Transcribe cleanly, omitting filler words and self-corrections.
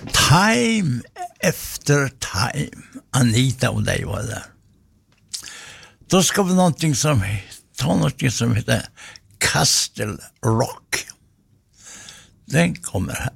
Time after time. Anita och dig var där. Då ska vi ta någonting som heter Castle Rock. Den kommer här.